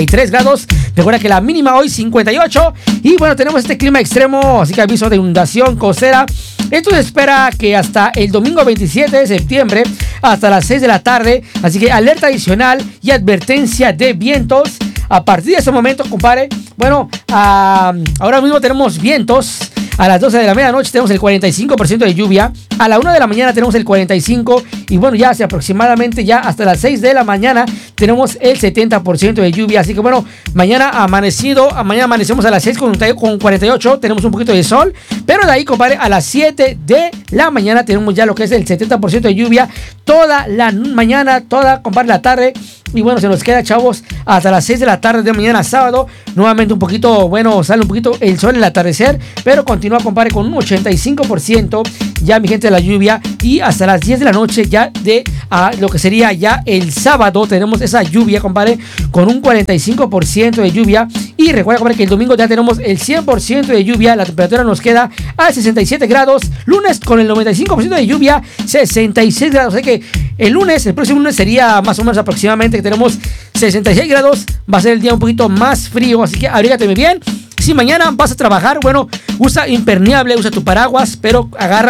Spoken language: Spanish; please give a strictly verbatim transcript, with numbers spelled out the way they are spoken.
y tres grados. Recuerda que la mínima hoy cincuenta y ocho. Y bueno, tenemos este clima extremo, así que aviso de inundación costera. Esto se espera que hasta el domingo veintisiete de septiembre, hasta las seis de la tarde. Así que alerta adicional y advertencia de vientos. A partir de ese momento, compadre, bueno, uh, ahora mismo tenemos vientos. A las doce de la medianoche tenemos el cuarenta y cinco por ciento de lluvia. A la una de la mañana tenemos el cuarenta y cinco por ciento. Y bueno, ya hace aproximadamente ya hasta las seis de la mañana tenemos el setenta por ciento de lluvia. Así que bueno, mañana amanecido, mañana amanecemos a las seis con cuarenta y ocho. Tenemos un poquito de sol. Pero de ahí, compadre, a las siete de la mañana tenemos ya lo que es el setenta por ciento de lluvia. Toda la mañana, toda, compadre, la tarde. Y bueno, se nos queda, chavos, hasta las seis de la tarde de mañana sábado. Nuevamente un poquito, bueno, sale un poquito el sol en el atardecer. Pero continúa, compadre, con un ochenta y cinco por ciento ya, mi gente, de la lluvia. Y hasta las diez de la noche ya de uh, lo que sería ya el sábado tenemos esa lluvia, compadre, con un cuarenta y cinco por ciento de lluvia. Y recuerda, compadre, que el domingo ya tenemos el cien por ciento de lluvia. La temperatura nos queda a sesenta y siete grados. Lunes con el noventa y cinco por ciento de lluvia, sesenta y seis grados. O sea que el lunes, el próximo lunes sería más o menos aproximadamente que tenemos sesenta y seis grados. Va a ser el día un poquito más frío, así que abrígate muy bien. Si mañana vas a trabajar, bueno, usa impermeable, usa tu paraguas, pero agarra